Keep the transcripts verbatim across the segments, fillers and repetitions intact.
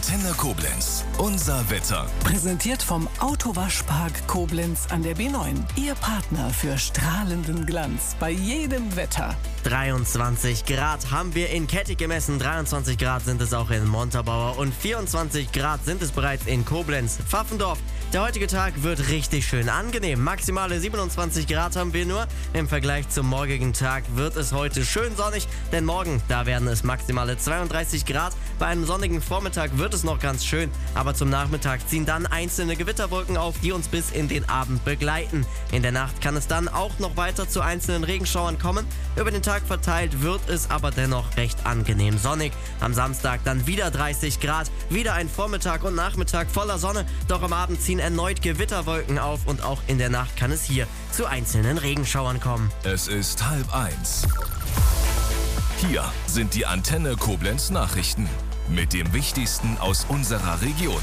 Antenne Koblenz. Unser Wetter. Präsentiert vom Autowaschpark Koblenz an der B neun. Ihr Partner für strahlenden Glanz bei jedem Wetter. dreiundzwanzig Grad haben wir in Kettig gemessen, dreiundzwanzig Grad sind es auch in Montabaur und vierundzwanzig Grad sind es bereits in Koblenz, Pfaffendorf. Der heutige Tag wird richtig schön angenehm. Maximale siebenundzwanzig Grad haben wir nur. Im Vergleich zum morgigen Tag wird es heute schön sonnig, denn morgen, da werden es maximale zweiunddreißig Grad. Bei einem sonnigen Vormittag wird es noch ganz schön, aber zum Nachmittag ziehen dann einzelne Gewitterwolken auf, die uns bis in den Abend begleiten. In der Nacht kann es dann auch noch weiter zu einzelnen Regenschauern kommen. Über den Tag verteilt wird es aber dennoch recht angenehm sonnig. Am Samstag dann wieder dreißig Grad, wieder ein Vormittag und Nachmittag voller Sonne, doch am Abend ziehen erneut Gewitterwolken auf und auch in der Nacht kann es hier zu einzelnen Regenschauern kommen. Es ist halb eins. Hier sind die Antenne Koblenz Nachrichten mit dem Wichtigsten aus unserer Region.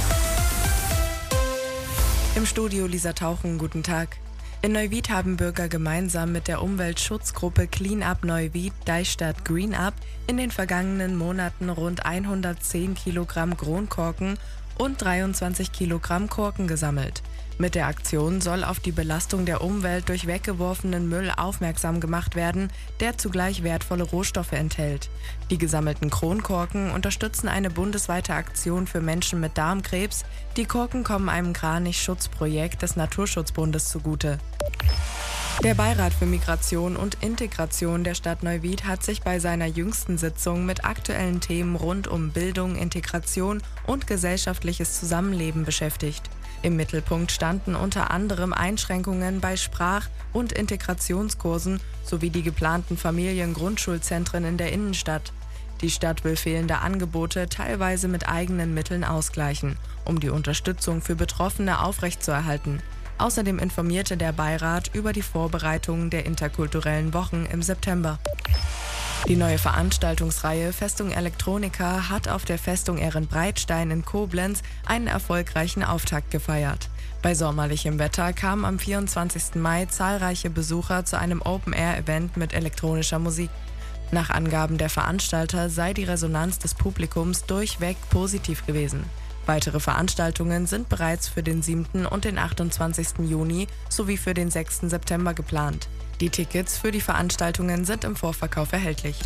Im Studio Lisa Tauchen, guten Tag. In Neuwied haben Bürger gemeinsam mit der Umweltschutzgruppe Clean Up Neuwied Deichstadt Green Up in den vergangenen Monaten rund hundertzehn Kilogramm Kronkorken und dreiundzwanzig Kilogramm Korken gesammelt. Mit der Aktion soll auf die Belastung der Umwelt durch weggeworfenen Müll aufmerksam gemacht werden, der zugleich wertvolle Rohstoffe enthält. Die gesammelten Kronkorken unterstützen eine bundesweite Aktion für Menschen mit Darmkrebs. Die Korken kommen einem Kranich-Schutzprojekt des Naturschutzbundes zugute. Der Beirat für Migration und Integration der Stadt Neuwied hat sich bei seiner jüngsten Sitzung mit aktuellen Themen rund um Bildung, Integration und gesellschaftliches Zusammenleben beschäftigt. Im Mittelpunkt standen unter anderem Einschränkungen bei Sprach- und Integrationskursen sowie die geplanten Familiengrundschulzentren in der Innenstadt. Die Stadt will fehlende Angebote teilweise mit eigenen Mitteln ausgleichen, um die Unterstützung für Betroffene aufrechtzuerhalten. Außerdem informierte der Beirat über die Vorbereitungen der interkulturellen Wochen im September. Die neue Veranstaltungsreihe Festung Elektronika hat auf der Festung Ehrenbreitstein in Koblenz einen erfolgreichen Auftakt gefeiert. Bei sommerlichem Wetter kamen am vierundzwanzigsten Mai zahlreiche Besucher zu einem Open-Air-Event mit elektronischer Musik. Nach Angaben der Veranstalter sei die Resonanz des Publikums durchweg positiv gewesen. Weitere Veranstaltungen sind bereits für den siebten und den achtundzwanzigsten Juni sowie für den sechsten September geplant. Die Tickets für die Veranstaltungen sind im Vorverkauf erhältlich.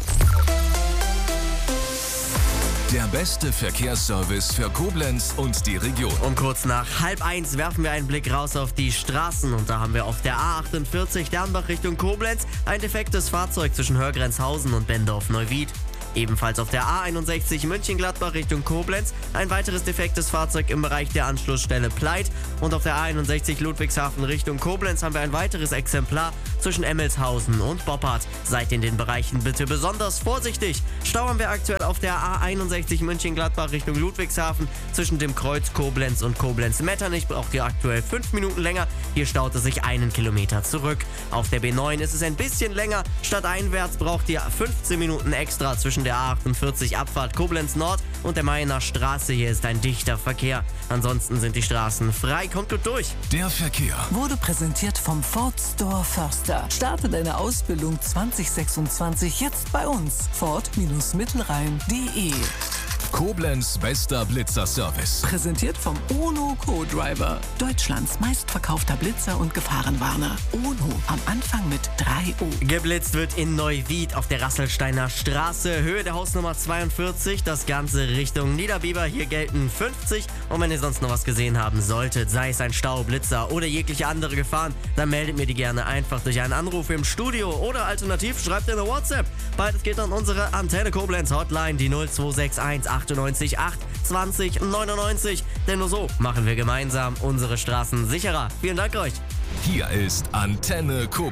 Der beste Verkehrsservice für Koblenz und die Region. Um kurz nach halb eins werfen wir einen Blick raus auf die Straßen und da haben wir auf der A achtundvierzig Dernbach Richtung Koblenz ein defektes Fahrzeug zwischen Hörgrenzhausen und Bendorf-Neuwied. Ebenfalls auf der A einundsechzig München-Gladbach Richtung Koblenz ein weiteres defektes Fahrzeug im Bereich der Anschlussstelle Pleit. Und auf der A einundsechzig Ludwigshafen Richtung Koblenz haben wir ein weiteres Exemplar zwischen Emmelshausen und Boppard. Seid in den Bereichen bitte besonders vorsichtig. Stau haben wir aktuell auf der A einundsechzig München-Gladbach Richtung Ludwigshafen zwischen dem Kreuz Koblenz und Koblenz-Metternich. Braucht ihr aktuell fünf Minuten länger. Hier staut es sich einen Kilometer zurück. Auf der B neun ist es ein bisschen länger. Stadteinwärts braucht ihr fünfzehn Minuten extra zwischen der A achtundvierzig Abfahrt Koblenz Nord und der Mainer Straße. Hier ist ein dichter Verkehr. Ansonsten sind die Straßen frei. Kommt gut durch. Der Verkehr Wurde präsentiert vom Ford Store Förster. Starte deine Ausbildung zwanzig sechsundzwanzig jetzt bei uns. Ford-Mittelrhein punkt de. Koblenz bester Blitzer-Service. Präsentiert vom Ono Co-Driver. Deutschlands meistverkaufter Blitzer und Gefahrenwarner. Ono am Anfang mit drei O. Geblitzt wird in Neuwied auf der Rasselsteiner Straße, Höhe der Hausnummer zweiundvierzig, das Ganze Richtung Niederbiber. Hier gelten fünfzig und wenn ihr sonst noch was gesehen haben solltet, sei es ein Stau, Blitzer oder jegliche andere Gefahren, dann meldet mir die gerne einfach durch einen Anruf im Studio oder alternativ schreibt in eine WhatsApp. Beides geht an unsere Antenne Koblenz Hotline, die null zwei sechs eins achtundneunzig acht zwanzig neunundneunzig, denn nur so machen wir gemeinsam unsere Straßen sicherer. Vielen Dank euch. Hier ist Antenne Koblenz.